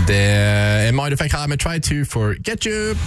Det er Mario fikk her med Try to Forget You.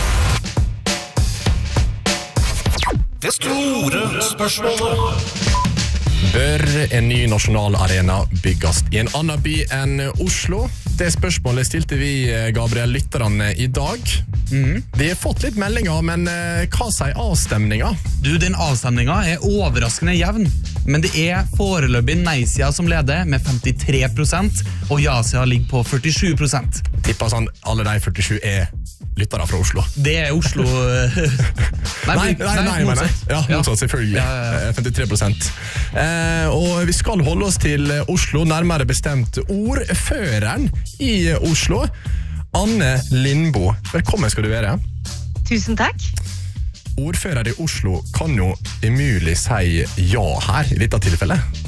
Det store spørsmålet. Bør en ny nasjonal arena bygges i en annen by enn Oslo? Det spørsmålet stilte vi, Gabriel, lytterne i dag. Vi har fått litt meldinger, men hva sier avstemningen? Du, den avstemningen er overraskende jevn, men det er foreløpig nei-sida som leder med 53%, og ja-sida ligger på 47%. Tipper sånn, alle de 47 er lyttere fra Oslo. Det er Oslo... Nei, motsatt. Ja, motsatt, selvfølgelig. 53%. Og vi skal holde oss til Oslo, nærmere bestemt ordføreren i Oslo. Anne Lindboe, velkommen skal du være. Tusen takk. Ordfører i Oslo kan jo umulig si ja her i dette tilfellet.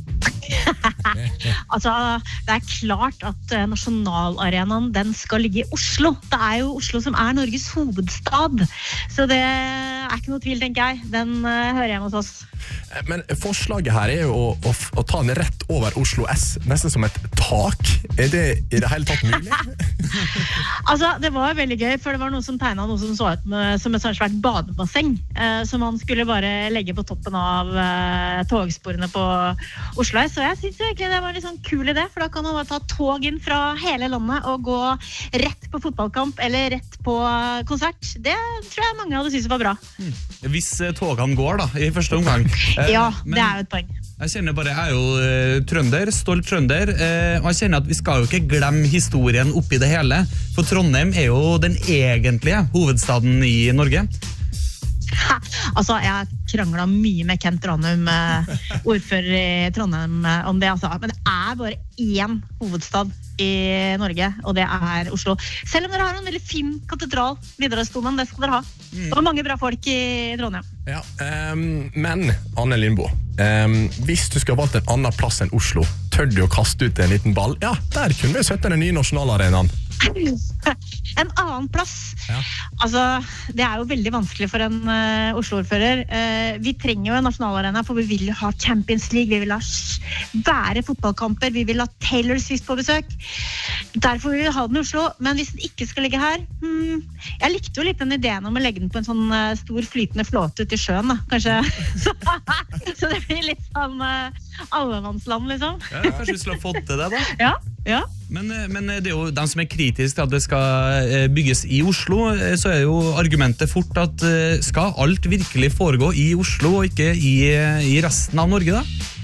Altså, det er klart at nasjonalarenaen, den skal ligge i Oslo. Det er jo Oslo som er Norges hovedstad. Så det er ikke noe tvil, tenker jeg. Den hører hjemme hos oss. Men forslaget her er jo å ta den rett over Oslo S, nesten som et tak. Er det i det hele tatt mulig? Altså, det var veldig gøy, for det var noen som tegnet noe som så ut som et sånt svært badebasseng, som man skulle bare legge på toppen av togsporene på Oslo S. Så jeg synes egentlig det var en litt sånn kul idé, for da kan man bare ta tog inn fra hele landet og gå rett på fotballkamp eller rett på konsert. Det tror jeg mange hadde syntes var bra. Hvis togene går da, i første omgang. Ja, det er jo et poeng. Jeg kjenner bare, jeg er jo trønder, stolt trønder, og jeg kjenner at vi skal jo ikke glemme historien oppi det hele, for Trondheim er jo den egentlige hovedstaden i Norge. Altså, jeg kranglet mye med Kent Ranum, ordfører i Trondheim, om det, altså. Men det er bare én hovedstad i Norge, og det er Oslo. Selv om dere har en veldig fin katedral, Nidarosdomen, det skal dere ha. Og mange bra folk i Trondheim. Ja, men Anne Lindboe, hvis du skal ha valgt en annen plass enn Oslo, tør du å kaste ut en liten ball? Ja, der kunne vi sette den nye nasjonalarenaen. En annen plass. Ja. Altså, det er jo veldig vanskelig for en Oslo-ordfører. Vi trenger jo en nasjonalarena, for vi vil ha Champions League, vi vil ha svære fotballkamper, vi vil ha Taylor Swift på besøk. Derfor vil vi ha den i Oslo, men hvis den ikke skal ligge her, jeg likte jo litt den ideen om å legge den på en sånn stor flytende flåte ut i sjøen, da, kanskje. Så det blir litt sånn allemannsland, liksom. Ja, kanskje vi skulle ha fått til det da? Ja. Men det er jo de som er kritiske til at det skal bygges i Oslo, så er jo argumentet fort at skal alt virkelig foregå i Oslo og ikke i resten av Norge da?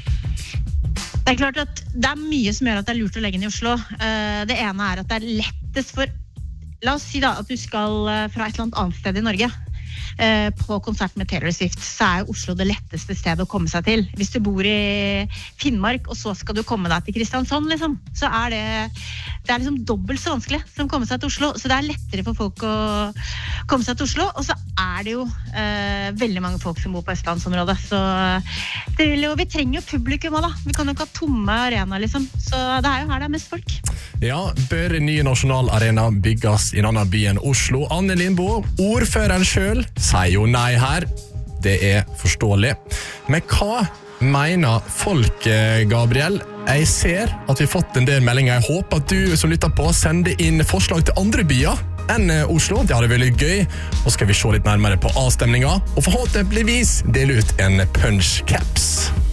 Det er klart at det er mye som gjør at det er lurt å legge den i Oslo. Det ene er at det er lettest for, la oss si da, at du skal fra et eller annet sted i Norge på konsert med Taylor Swift, så er jo Oslo det letteste stedet å komme seg til. Hvis du bor i Finnmark, og så skal du komme deg til Kristiansand, liksom, så er det er liksom dobbelt så vanskelig som å komme seg til Oslo. Så det er lettere for folk å komme seg til Oslo, og så er det jo veldig mange folk som bor på Østlandsområdet. Så vi trenger jo publikum også, da. Vi kan jo ikke ha tomme arena, liksom. Så det er jo her det er mest folk. Ja, bør en ny nasjonalarena bygges i en annen by enn Oslo? Anne Lindboe, ordføreren selv, sier jo nei her. Det er forståelig. Men hva mener folk, Gabriel? Jeg ser at vi har fått en del meldinger. Jeg håper at du som lytter på sender inn forslag til andre byer enn Oslo. Det hadde vært veldig gøy. Nå skal vi se litt nærmere på avstemningen, og forhåpentligvis dele ut en punch caps.